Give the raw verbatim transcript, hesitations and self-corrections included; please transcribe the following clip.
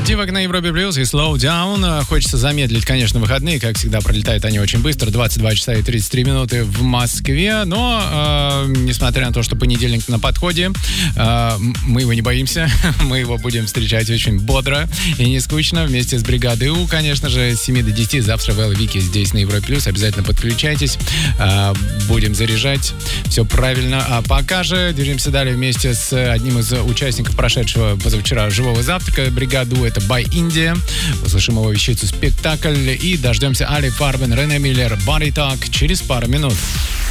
Дивак на Европе Плюс и Slow Down. Хочется замедлить, конечно, выходные. Как всегда, пролетают они очень быстро. двадцать два часа и тридцать три минуты в Москве. Но, э, несмотря на то, что понедельник на подходе, э, мы его не боимся. Мы его будем встречать очень бодро и не скучно. Вместе с бригадой У, конечно же, с семи до десяти. Завтра в Эл-Вики здесь на Европе Плюс. Обязательно подключайтесь. Э, будем заряжать. Все правильно. А пока же движемся далее вместе с одним из участников прошедшего позавчера живого завтрака. Бригада У — это By India. Услышим его вещицу «Спектакль» и дождемся Али Фарбен, Рене Миллер, Body Talk через пару минут.